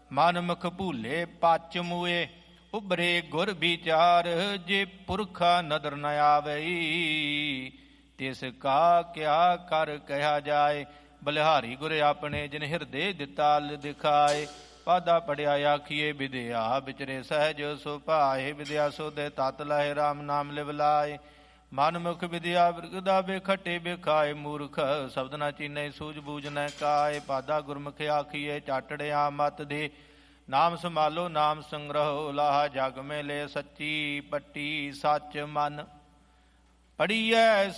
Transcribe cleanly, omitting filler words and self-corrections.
ਮਨ ਮੁਖ ਭੂਲੇ ਪਚ ਮੂਏ, ਉਬਰੇ ਗੁਰ ਵਿਚਾਰ, ਜੇ ਪੁਰਖਾ ਨਦਰ ਨ ਆਵਈ। ਤਿਸ ਕਾ ਕਿਆ ਕਰ ਕਹਿਆ ਜਾਏ, ਬਲਿਹਾਰੀ ਗੁਰ ਆਪਣੇ ਜਿਨ ਹਿਰਦੇ ਦਿੱਤਾ ਦਿਖਾਏ। ਪਾਦਾ ਪੜਿਆ ਆਖੀਏ ਵਿਦਿਆ, ਵਿਚਰੇ ਸਹਿਜ ਸੁਭਾਏ। ਵਿਦਿਆ ਸੋਧੇ ਤਤ ਲਹਿ, ਰਾਮ ਨਾਮ ਲਿਵ ਲਾਏ। ਮਨ ਮੁਖ ਵਿਦਿਆ ਬਿਰਗਦਾ ਬੇਖਟੇ ਬਿਖਾਏ, ਮੂਰਖ ਸ਼ਬਦ ਨ ਚੀਨੇ ਸੂਝ ਬੂਝ ਨ ਕਾਏ। ਪਾਦਾ ਗੁਰਮੁਖ ਆਖੀਏ ਚਾਟੜਿਆ ਮਤ ਦੇ, ਨਾਮ ਸੰਭਾਲੋ ਨਾਮ ਸੰਗ੍ਰਹੋ। ਲਾਹਾ ਜਗ ਮੇਂ ਲੈ ਸੱਚੀ ਪੱਟੀ, ਸੱਚ ਮਨ ਪੜੀਐ